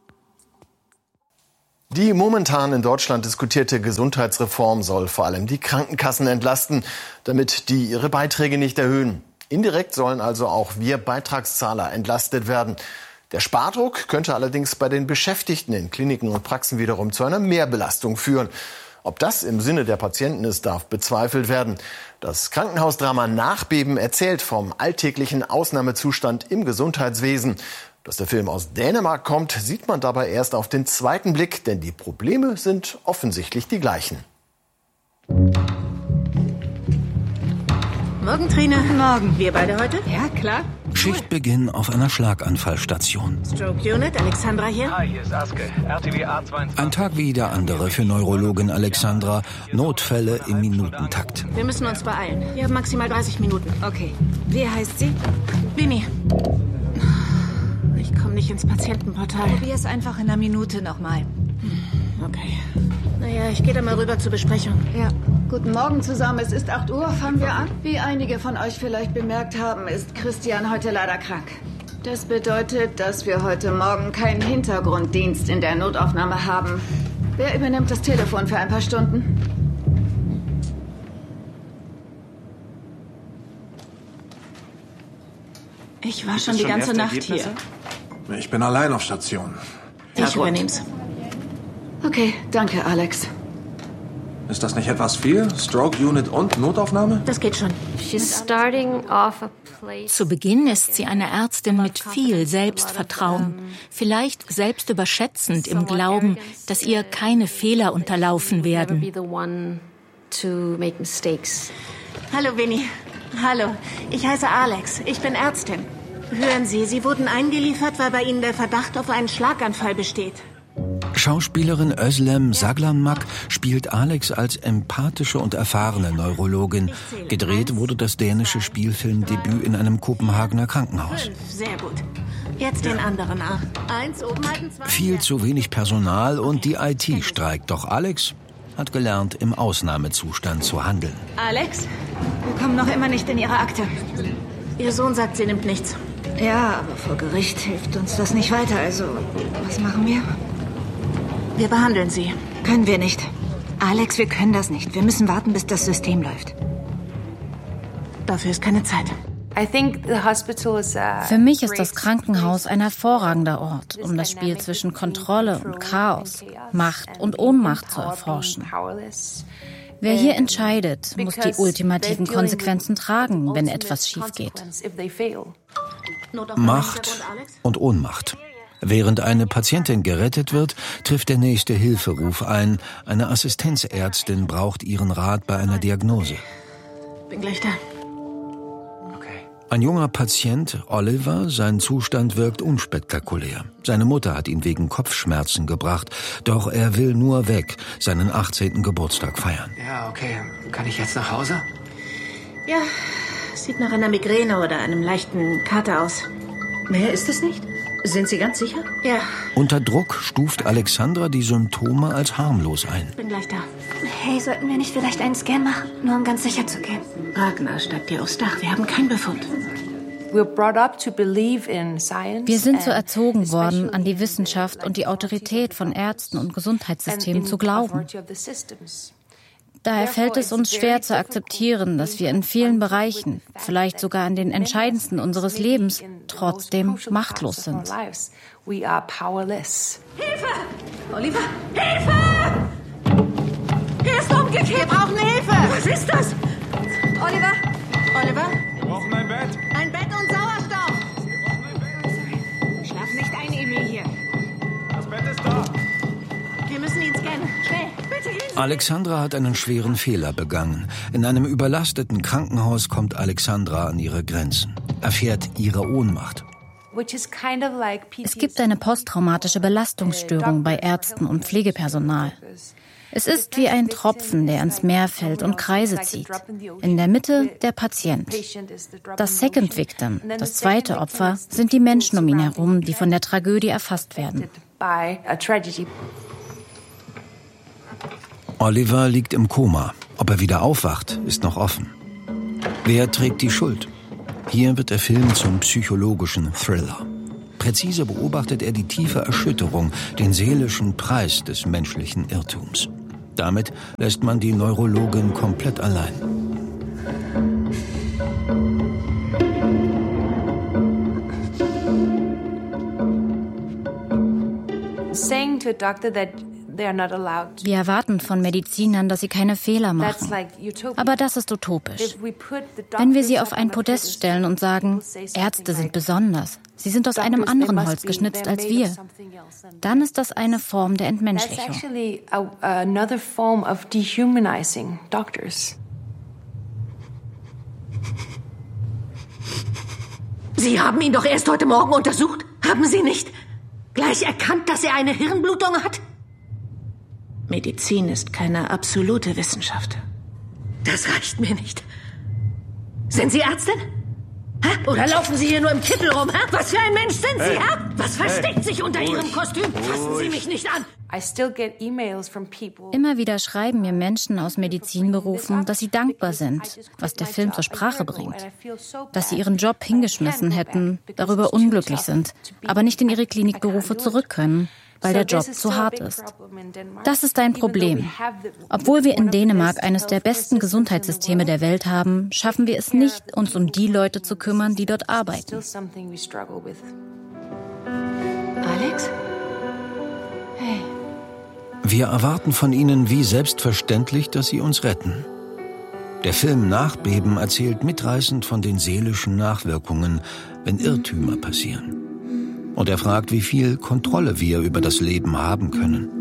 [SPEAKER 4] Die momentan in Deutschland diskutierte Gesundheitsreform soll vor allem die Krankenkassen entlasten, damit die ihre Beiträge nicht erhöhen. Indirekt sollen also auch wir Beitragszahler entlastet werden. Der Spardruck könnte allerdings bei den Beschäftigten in Kliniken und Praxen wiederum zu einer Mehrbelastung führen. Ob das im Sinne der Patienten ist, darf bezweifelt werden. Das Krankenhausdrama Nachbeben erzählt vom alltäglichen Ausnahmezustand im Gesundheitswesen. Dass der Film aus Dänemark kommt, sieht man dabei erst auf den zweiten Blick, denn die Probleme sind offensichtlich die gleichen.
[SPEAKER 7] Morgen, Trine. Morgen. Wir beide heute? Ja, klar.
[SPEAKER 10] Schichtbeginn auf einer Schlaganfallstation.
[SPEAKER 7] Stroke Unit, Alexandra hier.
[SPEAKER 10] Hi, hier ist Aske, RTW A22. Ein Tag wie der andere für Neurologin Alexandra. Notfälle im Minutentakt.
[SPEAKER 7] Wir müssen uns beeilen. Wir haben maximal 30 Minuten. Okay. Wie heißt sie? Winnie. Ich komme nicht ins Patientenportal.
[SPEAKER 11] Probier es einfach in einer Minute nochmal.
[SPEAKER 7] Okay. Naja, ich gehe da mal rüber zur Besprechung.
[SPEAKER 11] Ja. Guten Morgen zusammen. Es ist 8 Uhr. Fangen wir an. Wie einige von euch vielleicht bemerkt haben, ist Christian heute leider krank. Das bedeutet, dass wir heute Morgen keinen Hintergrunddienst in der Notaufnahme haben. Wer übernimmt das Telefon für ein paar Stunden?
[SPEAKER 7] Ich war schon die ganze Nacht hier.
[SPEAKER 13] Ich bin allein auf Station.
[SPEAKER 7] Ich übernehm's.
[SPEAKER 11] Okay, danke, Alex.
[SPEAKER 13] Ist das nicht etwas viel? Stroke Unit und Notaufnahme?
[SPEAKER 7] Das geht schon.
[SPEAKER 14] Zu Beginn ist sie eine Ärztin mit viel Selbstvertrauen. Vielleicht selbst überschätzend im Glauben, dass ihr keine Fehler unterlaufen werden.
[SPEAKER 7] Hallo, Winnie. Hallo, ich heiße Alex. Ich bin Ärztin. Hören Sie, Sie wurden eingeliefert, weil bei Ihnen der Verdacht auf einen Schlaganfall besteht.
[SPEAKER 10] Schauspielerin Özlem Saglanmak spielt Alex als empathische und erfahrene Neurologin. Gedreht wurde das dänische Spielfilmdebüt in einem Kopenhagener Krankenhaus.
[SPEAKER 7] 5, sehr gut. Jetzt den anderen nach. 1 oben halten, 2.
[SPEAKER 10] Viel zu wenig Personal und die IT streikt. Doch Alex hat gelernt, im Ausnahmezustand zu handeln.
[SPEAKER 11] Alex, wir kommen noch immer nicht in Ihre Akte.
[SPEAKER 7] Ihr Sohn sagt, sie nimmt nichts.
[SPEAKER 11] Ja, aber vor Gericht hilft uns das nicht weiter. Also, was machen wir?
[SPEAKER 7] Wir behandeln sie.
[SPEAKER 11] Können wir nicht. Alex, wir können das nicht. Wir müssen warten, bis das System läuft.
[SPEAKER 7] Dafür ist keine Zeit.
[SPEAKER 14] Für mich ist das Krankenhaus ein hervorragender Ort, um das Spiel zwischen Kontrolle und Chaos, Macht und Ohnmacht zu erforschen. Wer hier entscheidet, muss die ultimativen Konsequenzen tragen, wenn etwas schief geht.
[SPEAKER 10] Macht und Ohnmacht. Während eine Patientin gerettet wird, trifft der nächste Hilferuf ein. Eine Assistenzärztin braucht ihren Rat bei einer Diagnose.
[SPEAKER 7] Bin gleich da.
[SPEAKER 10] Ein junger Patient, Oliver, sein Zustand wirkt unspektakulär. Seine Mutter hat ihn wegen Kopfschmerzen gebracht, doch er will nur weg, seinen 18. Geburtstag feiern.
[SPEAKER 15] Ja, okay. Kann ich jetzt nach Hause?
[SPEAKER 7] Ja, sieht nach einer Migräne oder einem leichten Kater aus. Mehr ist es nicht? Sind Sie ganz sicher? Ja.
[SPEAKER 10] Unter Druck stuft Alexandra die Symptome als harmlos ein.
[SPEAKER 7] Bin gleich da.
[SPEAKER 11] Hey, sollten wir nicht vielleicht einen Scan machen? Nur um ganz sicher zu gehen.
[SPEAKER 7] Ragnar, steigt dir aufs Dach. Wir haben keinen Befund.
[SPEAKER 14] Wir sind so erzogen worden, an die Wissenschaft und die Autorität von Ärzten und Gesundheitssystemen zu glauben. Daher fällt es uns schwer zu akzeptieren, dass wir in vielen Bereichen, vielleicht sogar in den entscheidendsten unseres Lebens, trotzdem machtlos sind.
[SPEAKER 7] Hilfe! Oliver, Hilfe! Er ist umgekehrt! Wir brauchen Hilfe! Was ist das? Oliver?
[SPEAKER 13] Wir brauchen ein Bett.
[SPEAKER 7] Ein Bett und Sauerstoff! Schlaf nicht ein, Emil, hier.
[SPEAKER 13] Das Bett ist da.
[SPEAKER 7] Wir müssen ihn scannen. Schnell, bitte hin!
[SPEAKER 10] Alexandra hat einen schweren Fehler begangen. In einem überlasteten Krankenhaus kommt Alexandra an ihre Grenzen, erfährt ihre Ohnmacht.
[SPEAKER 14] Es gibt eine posttraumatische Belastungsstörung bei Ärzten und Pflegepersonal. Es ist wie ein Tropfen, der ins Meer fällt und Kreise zieht. In der Mitte der Patient. Das Second Victim, das zweite Opfer, sind die Menschen um ihn herum, die von der Tragödie erfasst werden.
[SPEAKER 10] Oliver liegt im Koma. Ob er wieder aufwacht, ist noch offen. Wer trägt die Schuld? Hier wird der Film zum psychologischen Thriller. Präzise beobachtet er die tiefe Erschütterung, den seelischen Preis des menschlichen Irrtums. Damit lässt man die Neurologin komplett allein.
[SPEAKER 14] Wir erwarten von Medizinern, dass sie keine Fehler machen. Aber das ist utopisch. Wenn wir sie auf ein Podest stellen und sagen, Ärzte sind besonders, sie sind aus einem anderen Holz geschnitzt als wir, dann ist das eine Form der Entmenschlichung.
[SPEAKER 7] Sie haben ihn doch erst heute Morgen untersucht, haben Sie nicht? Gleich erkannt, dass er eine Hirnblutung hat? Medizin ist keine absolute Wissenschaft. Das reicht mir nicht. Sind Sie Ärztin? Hä? Oder laufen Sie hier nur im Kittel rum? Hä? Was für ein Mensch sind Sie? Hä? Was versteckt sich unter Ihrem Kostüm? Fassen Sie mich nicht an!
[SPEAKER 14] Immer wieder schreiben mir Menschen aus Medizinberufen, dass sie dankbar sind, was der Film zur Sprache bringt. Dass sie ihren Job hingeschmissen hätten, darüber unglücklich sind, aber nicht in ihre Klinikberufe zurück können, weil der Job zu hart ist. Das ist ein Problem. Obwohl wir in Dänemark eines der besten Gesundheitssysteme der Welt haben, schaffen wir es nicht, uns um die Leute zu kümmern, die dort arbeiten.
[SPEAKER 7] Alex?
[SPEAKER 14] Hey.
[SPEAKER 10] Wir erwarten von ihnen wie selbstverständlich, dass sie uns retten. Der Film Nachbeben erzählt mitreißend von den seelischen Nachwirkungen, wenn Irrtümer passieren. Und er fragt, wie viel Kontrolle wir über das Leben haben können.